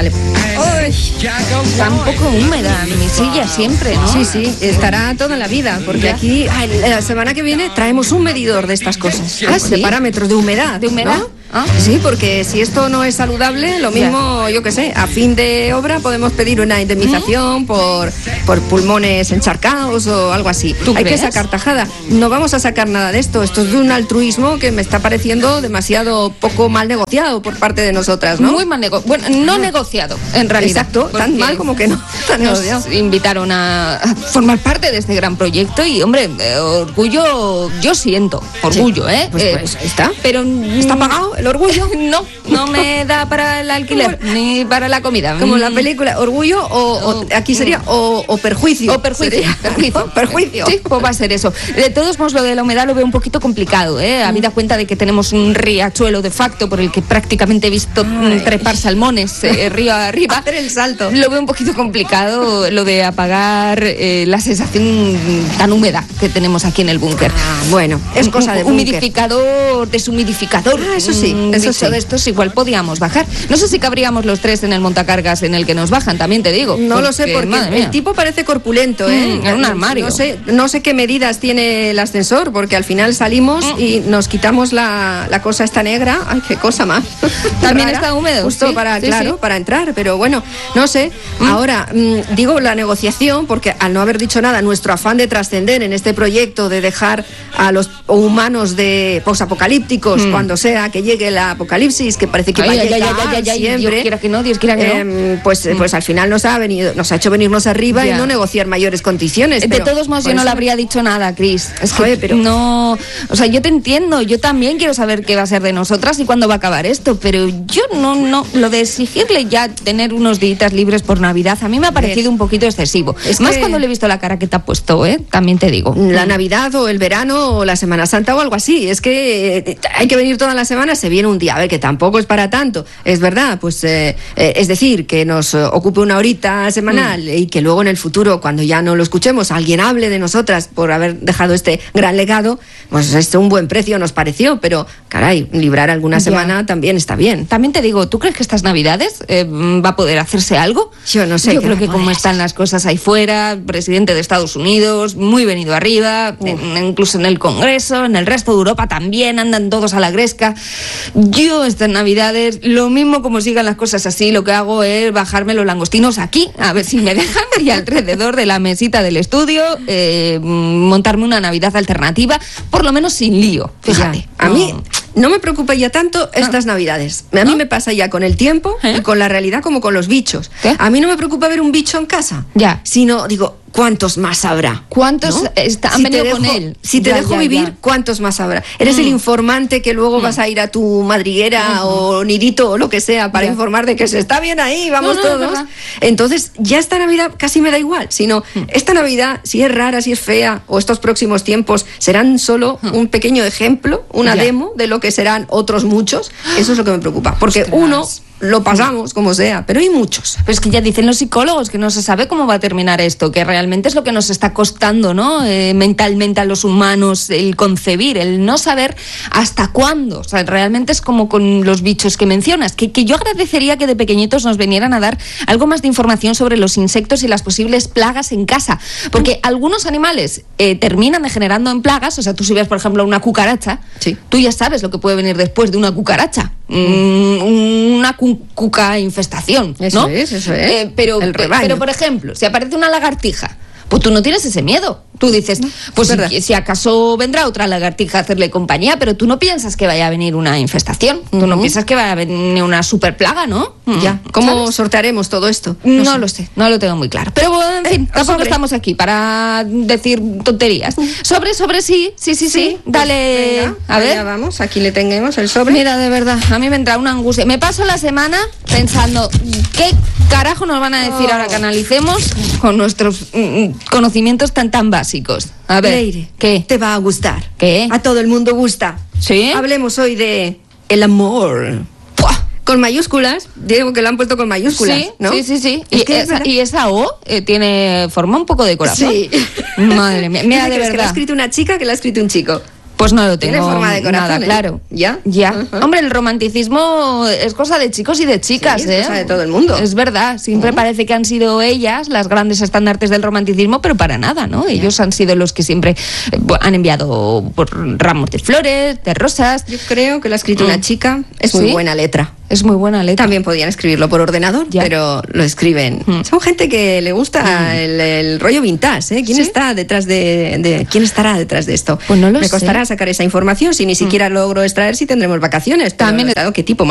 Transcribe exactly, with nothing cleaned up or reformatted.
Vale. Uy, está un poco húmeda mi silla siempre, ¿no? Sí, sí, estará toda la vida, porque aquí ay, la semana que viene traemos un medidor de estas cosas. ¿Ah, sí? De parámetros de humedad. ¿De humedad? ¿No? ¿Ah? Sí, porque si esto no es saludable, lo mismo, yo qué sé, a fin de obra podemos pedir una indemnización por, por pulmones encharcados o algo así. ¿Tú Hay crees? que sacar tajada. No vamos a sacar nada de esto. Esto es de un altruismo que me está pareciendo demasiado poco mal negociado por parte de nosotras, ¿no? Muy mal negociado. Bueno, no negociado, en realidad. Exacto, tan porque mal como que no. Tan negociado. Nos invitaron a formar parte de este gran proyecto y, hombre, eh, orgullo, yo siento orgullo, Sí. ¿eh? Pues, Eh, pues, ahí está. Pero ¿Está pagado el orgullo? No, no me da para el alquiler ni para la comida. Como la película Orgullo o, o aquí sería o, o perjuicio. O perjuicio. Sería. Perjuicio. Perjuicio. Sí, pues va a ser eso. De todos modos, lo de la humedad lo veo un poquito complicado, ¿eh? Habida cuenta de que tenemos un riachuelo de facto por el que prácticamente he visto Ay. trepar salmones eh, río arriba. Hacer el salto. Lo veo un poquito complicado lo de apagar eh, la sensación tan húmeda que tenemos aquí en el búnker. Ah, bueno, es cosa de búnker. Humidificador, deshumidificador. Ah, eso sí, Un eso bicho sí. de estos igual podíamos bajar. No sé si cabríamos los tres en el montacargas en el que nos bajan, también te digo. No lo sé porque madre el mía. tipo parece corpulento, ¿eh? Mm, en un armario. No sé, no sé qué medidas tiene el ascensor porque al final salimos Mm. y nos quitamos la, la cosa esta negra. Ay, qué cosa más. También rara, está húmedo, Justo sí, para, sí, claro, sí. para entrar, pero bueno, no sé. Ahora, mm, digo la negociación porque al no haber dicho nada, nuestro afán de trascender en este proyecto de dejar a los humanos de posapocalípticos Mm. cuando sea que llegue el apocalipsis, que parece que Ay, va a ay, ay, llegar ay, ay, ay, siempre. Dios quiera que no, Dios quiera que no. Em, pues, pues al final nos ha venido, nos ha hecho venirnos arriba Ya. y no negociar mayores condiciones. De pero todos modos, por yo no eso- le habría dicho nada, Cris. Es que Joder, pero- no. O sea, yo te entiendo, yo también quiero saber qué va a ser de nosotras y cuándo va a acabar esto, pero yo no, no. Lo de exigirle ya tener unos días libres por Navidad, a mí me ha parecido un poquito excesivo. Es Más que- cuando le he visto la cara que te ha puesto, ¿eh? También te digo. La Navidad o el verano o la Semana Santa o algo así. Es que eh, hay que venir todas las semanas, se viene un día, a ver, que tampoco es para tanto. Es verdad, pues eh, eh, es decir, que nos eh, ocupe una horita semanal Mm. y que luego en el futuro, cuando ya no lo escuchemos, alguien hable de nosotras por haber dejado este gran legado, pues es un buen precio nos pareció, pero caray, librar alguna Ya. semana también está bien. También te digo, ¿tú crees que estas Navidades eh, va a poder hacerse algo? Yo no sé Yo qué creo va a que como poder están las cosas ahí fuera, presidente de Estados Unidos, muy venido arriba, en- incluso en el Congreso, en el resto de Europa también andan todos a la gresca. Yo estas Navidades, lo mismo como sigan las cosas así, lo que hago es bajarme los langostinos aquí, a ver si me dejan, y alrededor de la mesita del estudio, eh, montarme una Navidad alternativa, por lo menos sin lío, fíjate. Ya. A No. mí no me preocupa ya tanto estas Navidades. A mí me pasa ya con el tiempo ¿Eh? y con la realidad como con los bichos. ¿Qué? A mí no me preocupa ver un bicho en casa. Ya. Sino, digo, ¿cuántos más habrá? ¿Cuántos ¿No? está- han Si venido te con dejo- él? Si te Ya, dejo ya, vivir, ya. ¿cuántos más habrá? Eres el informante que luego vas a ir a tu madriguera o nidito o lo que sea para Ya. informar de que se está bien ahí, vamos No, no, es todos. verdad. Entonces, ya esta Navidad casi me da igual, sino esta Navidad, si es rara, si es fea, o estos próximos tiempos serán solo un pequeño ejemplo, una Ya. demo de lo que serán otros muchos. Eso es lo que me preocupa, porque Ostras. uno lo pasamos como sea, pero hay muchos. Pero es que ya dicen los psicólogos que no se sabe cómo va a terminar esto, que realmente es lo que nos está costando, ¿no? Eh, mentalmente a los humanos el concebir, el no saber hasta cuándo. O sea, realmente es como con los bichos que mencionas, que, que yo agradecería que de pequeñitos nos vinieran a dar algo más de información sobre los insectos y las posibles plagas en casa, porque algunos animales eh, terminan degenerando en plagas. O sea, tú si ves, por ejemplo, una cucaracha, Sí. tú ya sabes lo que puede venir después de una cucaracha. Mm, una cu- cuca infestación, Eso ¿no? es, eso es. Eh, pero, El pe- rebaño. pero, por ejemplo, si aparece una lagartija, pues tú no tienes ese miedo. Tú dices, pues verdad. si, si acaso vendrá otra lagartija a hacerle compañía, pero tú no piensas que vaya a venir una infestación. Tú no Ujú. piensas que vaya a venir una superplaga, ¿no? Ya. Mm, ¿Cómo ¿sabes? sortearemos todo esto? No, sé. lo sé, no lo tengo muy claro. Pero bueno, en Eh, fin, al tampoco sobre. estamos aquí para decir tonterías. Sobre, sobre, sí, sí, sí, sí. pues Dale, venga, a allá ver. vamos, aquí le tenemos el sobre. Mira, de verdad, a mí me entra una angustia. Me paso la semana pensando, ¿qué carajo nos van a decir Oh. ahora que analicemos con nuestros mm, conocimientos tan tan básicos? A ver, Leire, ¿qué? te va a gustar. ¿Qué? A todo el mundo gusta. ¿Sí? Hablemos hoy de el amor. ¡Puah! Con mayúsculas, digo que lo han puesto con mayúsculas, Sí, ¿no? sí, sí, sí. Es Y, que es esa, verdad. y esa O eh, tiene forma un poco de corazón. Sí. Madre mía, mira, ¿Qué de crees, que la ha verdad. escrito una chica que la ha escrito un chico? Pues no lo tengo. Tiene forma de corazón, nada, ¿eh? claro. ¿Ya? Ya. Uh-huh. Hombre, el romanticismo es cosa de chicos y de chicas, Sí, es ¿eh? cosa de todo el mundo. Es verdad. Siempre uh-huh. parece que han sido ellas las grandes estandartes del romanticismo, pero para nada, ¿no? Ellos yeah. han sido los que siempre eh, han enviado por ramos de flores, de rosas. Yo creo que lo ha escrito mm. una chica. Es muy ¿Sí? buena letra. Es muy buena letra. También podían escribirlo por ordenador, ya. pero lo escriben. Mm. Son gente que le gusta mm. el, el rollo vintage, ¿eh? ¿Quién ¿Sí? está detrás de, de quién estará detrás de esto? Pues no lo Me sé. costará sacar esa información si ni siquiera mm. logro extraer si tendremos vacaciones. Pero También claro, qué tipo